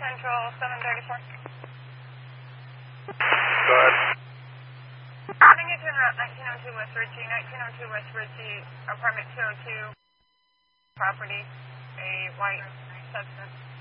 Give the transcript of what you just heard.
Central 734. Go ahead. Having you to Route 1902 West Ritchie, 1902 West Ritchie, apartment 202, property, a white substance.